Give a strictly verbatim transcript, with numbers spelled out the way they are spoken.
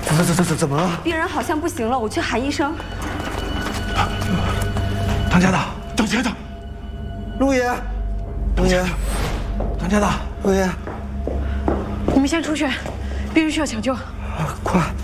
怎怎怎怎怎么了？ 病人好像不行了，我去喊医生。 当家的， 当家的， 陆爷，陆爷，当家的，陆爷， 你们先出去，病人需要抢救。 快！